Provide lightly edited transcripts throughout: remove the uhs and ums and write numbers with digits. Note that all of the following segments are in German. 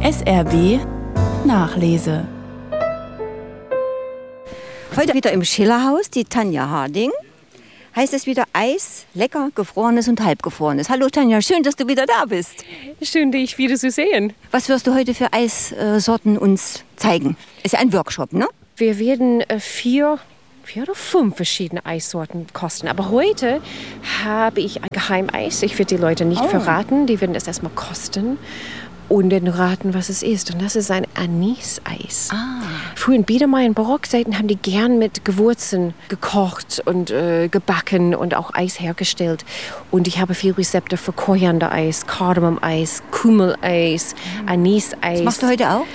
SRB Nachlese. Heute wieder im Schillerhaus, die Tanja Harding. Heißt es wieder Eis, lecker, gefrorenes und halbgefrorenes. Hallo Tanja, schön, dass du wieder da bist. Schön, dich wieder zu sehen. Was wirst du heute für Eissorten uns zeigen? Ist ja ein Workshop, ne? Wir werden 4 oder 5 verschiedene Eissorten kosten. Aber heute habe ich ein Geheimeis. Ich werde die Leute nicht verraten. Die werden das erstmal kosten und dann raten, was es ist. Und das ist ein Anis-Eis. Früher in Biedermeier in Barockzeiten haben die gern mit Gewürzen gekocht und gebacken und auch Eis hergestellt. Und ich habe viele Rezepte für Koriander-Eis, Kardamom-Eis, Kümmel-Eis, Anis-Eis. Das machst du heute auch?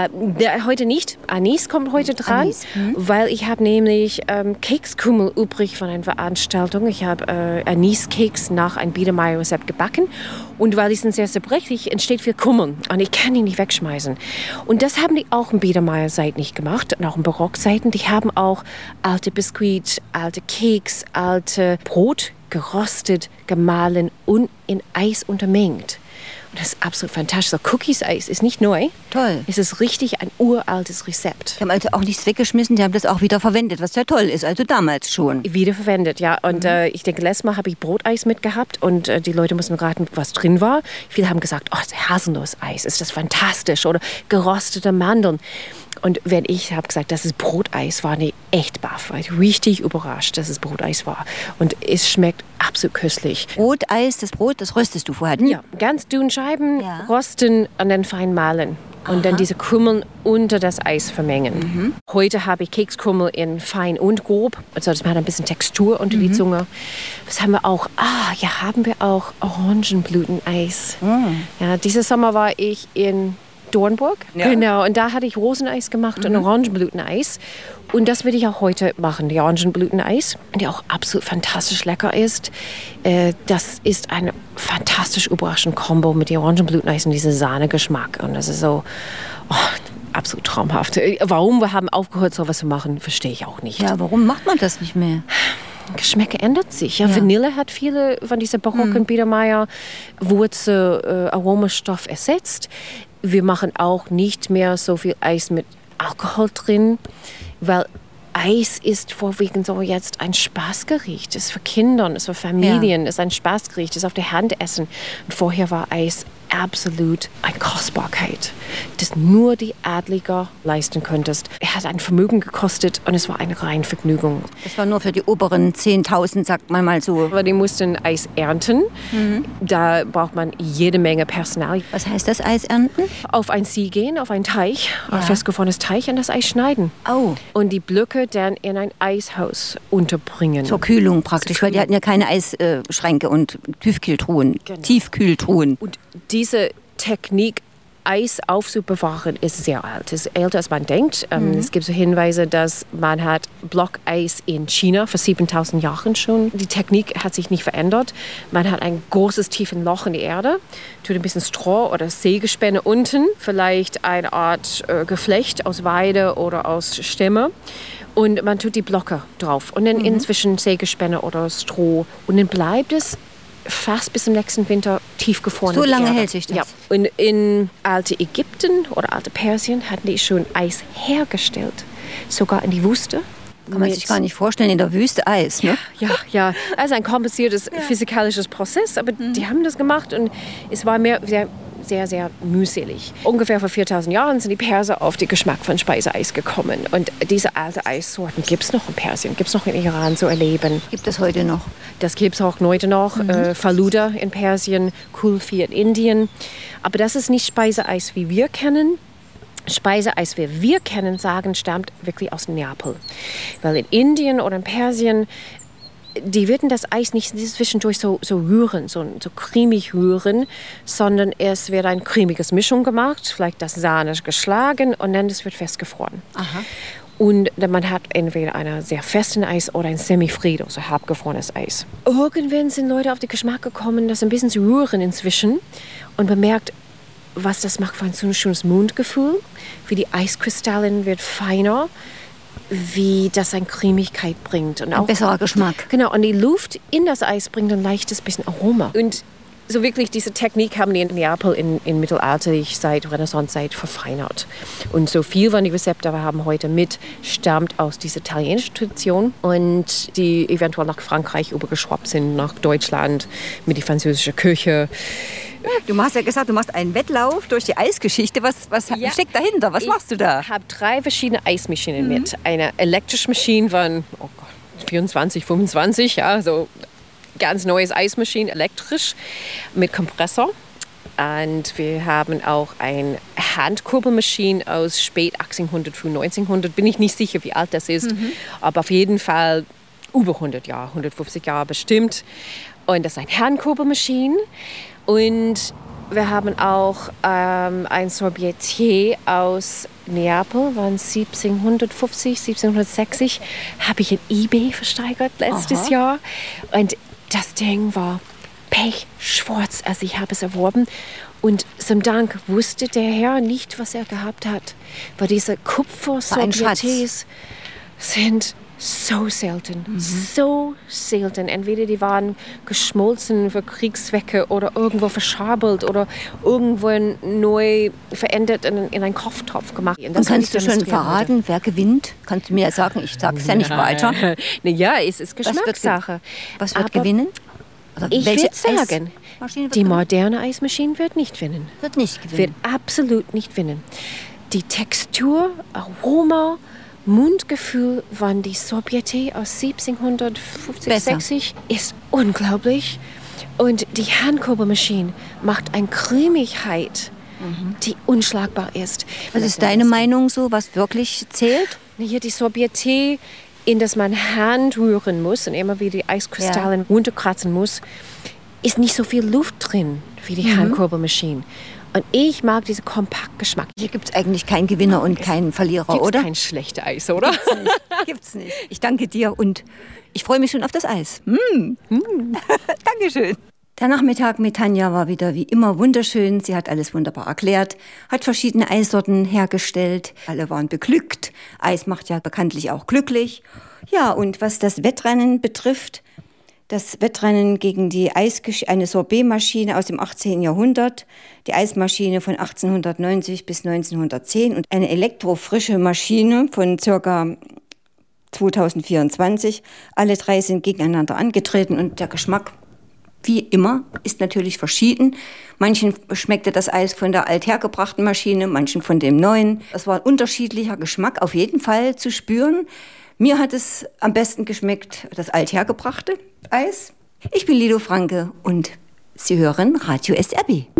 Heute nicht. Anis kommt heute dran, weil ich habe nämlich Kekskümmel übrig von einer Veranstaltung. Ich habe Anis-Keks nach einem Biedermeier-Rezept gebacken. Und weil die sind sehr zerbrechlich, entsteht viel Kümmel. Und ich kann die nicht wegschmeißen. Und das haben die auch in Biedermeier-Seiten nicht gemacht. Und auch in Barockseiten. Die haben auch alte Biskuit, alte Keks, alte Brot gerostet, gemahlen und in Eis untermengt. Und das ist absolut fantastisch. So Cookies-Eis ist nicht neu. Toll. Es ist richtig ein uraltes Rezept. Die haben also auch nichts weggeschmissen, die haben das auch wieder verwendet, was ja toll ist, also damals schon. Wiederverwendet, ja. Und ich denke, letztes Mal habe ich Broteis mitgehabt und die Leute mussten raten, was drin war. Viele haben gesagt, oh, Haselnusseis, ist das fantastisch. Oder gerostete Mandeln. Und wenn ich habe gesagt, das ist Broteis, war die echt baff. War ich richtig überrascht, dass es Broteis war. Und es schmeckt absolut köstlich. Broteis, das Brot, das röstest du vorher? Ja, ganz dünn Scheiben, rosten und dann fein mahlen. Und dann diese Krümel unter das Eis vermengen. Heute habe ich Kekskrümel in fein und grob. Also das macht ein bisschen Textur unter die Zunge. Was haben wir auch? Haben wir auch Orangenblüteneis. Ja, dieses Sommer war ich in Dornburg. Ja. Genau, und da hatte ich Roseneis gemacht und Orangenblüteneis. Und das würde ich auch heute machen, die Orangenblüteneis, die auch absolut fantastisch lecker ist. Das ist eine fantastisch überraschende Kombo mit dem Orangenblüteneis und diesem Sahnegeschmack. Und das ist so absolut traumhaft. Warum wir haben aufgehört, sowas zu machen, verstehe ich auch nicht. Ja, warum macht man das nicht mehr? Geschmäcker ändert sich. Ja. Vanille hat viele von dieser barocken Biedermeier Wurzel Aromastoff ersetzt. Wir machen auch nicht mehr so viel Eis mit Alkohol drin, weil Eis ist vorwiegend so jetzt ein Spaßgericht. Es ist für Kinder, es ist für Familien, es ist ein Spaßgericht, es ist auf der Hand essen. Und vorher war Eis absolut eine Kostbarkeit, das nur die Adliger leisten könntest. Er hat ein Vermögen gekostet und es war eine reine Vergnügung. Das war nur für die oberen 10.000, sagt man mal so. Aber die mussten Eis ernten. Da braucht man jede Menge Personal. Was heißt das, Eis ernten? Auf ein See gehen, auf einen Teich, ein festgefrorenes Teich und das Eis schneiden. Und die Blöcke dann in ein Eishaus unterbringen. Zur Kühlung praktisch, weil die hatten ja keine Eisschränke und Tiefkühltruhen. Tiefkühltruhen. Und diese Technik, Eis aufzubewahren, ist sehr alt. Es ist älter, als man denkt. Es gibt so Hinweise, dass man hat Blockeis in China vor 7.000 Jahren schon. Die Technik hat sich nicht verändert. Man hat ein großes, tiefes Loch in die Erde, tut ein bisschen Stroh oder Sägespäne unten, vielleicht eine Art Geflecht aus Weide oder aus Stämme. Und man tut die Blöcke drauf und dann inzwischen Sägespäne oder Stroh. Und dann bleibt es fast bis zum nächsten Winter tiefgefroren. So lange hält sich das? Ja. Und in alte Ägypten oder alte Persien hatten die schon Eis hergestellt. Sogar in die Wüste. Kann man sich gar nicht vorstellen, in der Wüste Eis, ne? Ja. Also ein kompliziertes physikalisches Prozess, aber die haben das gemacht und es war sehr, sehr mühselig. Ungefähr vor 4.000 Jahren sind die Perser auf den Geschmack von Speiseeis gekommen. Und diese alte Eissorten gibt es noch in Persien, gibt es noch in Iran zu erleben. Gibt es heute noch? Das gibt es auch heute noch. Faluda in Persien, Kulfi in Indien. Aber das ist nicht Speiseeis, wie wir kennen. Speiseeis, wie wir kennen, stammt wirklich aus Neapel. Weil in Indien oder in Persien die würden das Eis nicht zwischendurch so rühren, so cremig rühren, sondern es wird eine cremige Mischung gemacht, vielleicht das Sahne geschlagen und dann das wird festgefroren. Und man hat entweder ein sehr festes Eis oder ein Semifreddo, so halbgefrorenes Eis. Irgendwann sind Leute auf den Geschmack gekommen, das ein bisschen zu rühren inzwischen und bemerkt, was das macht für ein schönes Mundgefühl, wie die Eiskristallen wird feiner, wie das eine Cremigkeit bringt. Und ein besserer Geschmack. Genau, und die Luft in das Eis bringt ein leichtes bisschen Aroma. Und So wirklich diese Technik haben die in Neapel in Mittelalterlichzeit, Renaissancezeit verfeinert. Und so viel von den Rezepten, die wir haben heute mit, stammt aus dieser italienischen Tradition und die eventuell nach Frankreich übergeschwappt sind, nach Deutschland mit der französischen Küche. Du hast ja gesagt, du machst einen Wettlauf durch die Eisgeschichte. Was steckt dahinter? Was machst du da? Ich habe 3 verschiedene Eismaschinen mit. Eine elektrische Maschine von 24, 25, ja, so ganz neues Eismaschine, elektrisch, mit Kompressor. Und wir haben auch eine Handkurbelmaschine aus spät 1800, früh 1900. Bin ich nicht sicher, wie alt das ist, aber auf jeden Fall über 100 Jahre, 150 Jahre bestimmt. Und das ist eine Handkurbelmaschine. Und wir haben auch ein Sorbetier aus Neapel, von 1750, 1760. Habe ich in eBay versteigert letztes Jahr. Und das Ding war pechschwarz, also ich habe es erworben. Und zum Dank wusste der Herr nicht, was er gehabt hat. Weil diese Kupfer-Sorbetiers sind so selten, so selten. Entweder die waren geschmolzen für Kriegszwecke oder irgendwo verschabelt oder irgendwo neu verändert in einen Kochtopf gemacht. Und kannst du schon verraten, wer gewinnt? Kannst du mir sagen, ich sage es ja nicht weiter. Ja, es ist Geschmackssache. Was wird gewinnen? Oder ich würde sagen, die moderne Eismaschine wird nicht gewinnen. Wird nicht gewinnen. Wird absolut nicht gewinnen. Die Textur, Aroma, Mundgefühl von die Sorbetier aus 1750, 60 ist unglaublich. Und die Handkurbelmaschine macht eine Cremigkeit, die unschlagbar ist. Was ist deine Meinung so, was wirklich zählt? Hier die Sorbetier, in das man Hand rühren muss und immer wieder die Eiskristallen runterkratzen muss, ist nicht so viel Luft drin wie die Handkurbelmaschine. Und ich mag diesen Kompaktgeschmack. Hier gibt es eigentlich keinen Gewinner und keinen Verlierer, oder? Gibt kein schlechtes Eis, oder? Gibt's nicht. Ich danke dir und ich freue mich schon auf das Eis. Dankeschön. Der Nachmittag mit Tanja war wieder wie immer wunderschön. Sie hat alles wunderbar erklärt, hat verschiedene Eissorten hergestellt. Alle waren beglückt. Eis macht ja bekanntlich auch glücklich. Ja, und was das Wettrennen betrifft, das Wettrennen gegen eine Sorbetmaschine aus dem 18. Jahrhundert, die Eismaschine von 1890 bis 1910 und eine elektrofrische Maschine von ca. 2024. Alle 3 sind gegeneinander angetreten und der Geschmack, wie immer, ist natürlich verschieden. Manchen schmeckte das Eis von der althergebrachten Maschine, manchen von dem neuen. Es war ein unterschiedlicher Geschmack auf jeden Fall zu spüren. Mir hat es am besten geschmeckt, das althergebrachte Eis. Ich bin Lido Franke und Sie hören Radio SRB.